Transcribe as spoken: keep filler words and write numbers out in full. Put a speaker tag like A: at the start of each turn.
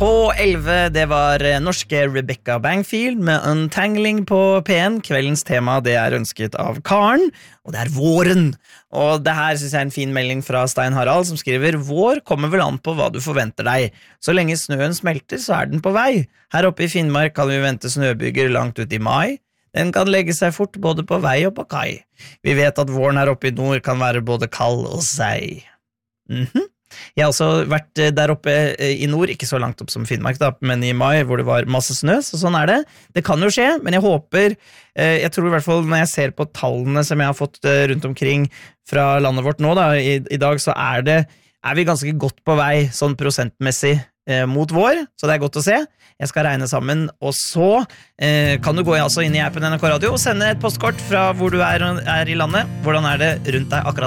A: på elleve, det var norske Rebecca Bangfield med Untangling på P en. Kveldens tema, det er ønsket av Karen, og det er våren. Og det her synes jeg er en fin melding fra Stein Harald, som skriver: Vår kommer vel an på hva du forventer deg. Så lenge snøen smelter, så er den på vei. Her oppe i Finnmark kan vi vente snøbyger langt ut i mai. Den kan legge seg fort både på vei og på kai. Vi vet at våren her oppe i nord kan være både kald og seig. Mhm. Jeg har også vært der oppe i nord, ikke så langt opp som Finnmark da, men i mai hvor det var masse snø, så sånn er det. Det kan jo skje, men jeg håper, jeg tror i hvert fall når jeg ser på tallene som jeg har fått rundt omkring fra landet vårt nå da, i, i dag, så er, det, er vi ganske godt på vei, sånn prosentmessig, eh, mot vår, så det er godt å se. Jeg skal regne sammen, og så eh, kan du gå altså inn i appen N R K Radio og sende et postkort fra hvor du er, er i landet. Hvordan er det rundt deg akkurat?